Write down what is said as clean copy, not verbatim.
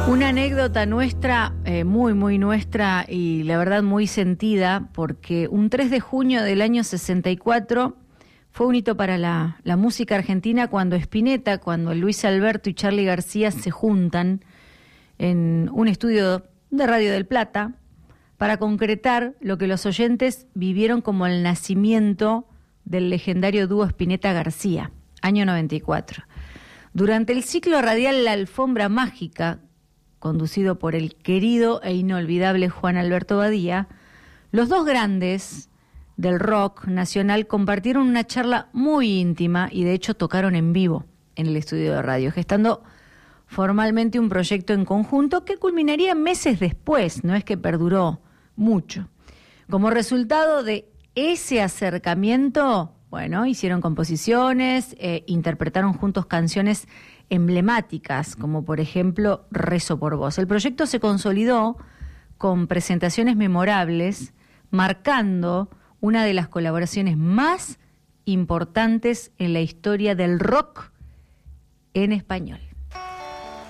Una anécdota nuestra, muy nuestra y la verdad muy sentida, porque un 3 de junio del año 64 fue un hito para la música argentina cuando Spinetta, cuando Luis Alberto y Charly García se juntan en un estudio de Radio del Plata para concretar lo que los oyentes vivieron como el nacimiento del legendario dúo Spinetta-García, año 94. Durante el ciclo radial La Alfombra Mágica, conducido por el querido e inolvidable Juan Alberto Badía, los dos grandes del rock nacional compartieron una charla muy íntima y de hecho tocaron en vivo en el estudio de radio, gestando formalmente un proyecto en conjunto que culminaría meses después, no es que perduró mucho. Como resultado de ese acercamiento, bueno, hicieron composiciones, interpretaron juntos canciones emblemáticas, como por ejemplo Rezo por Vos. El proyecto se consolidó con presentaciones memorables, marcando una de las colaboraciones más importantes en la historia del rock en español.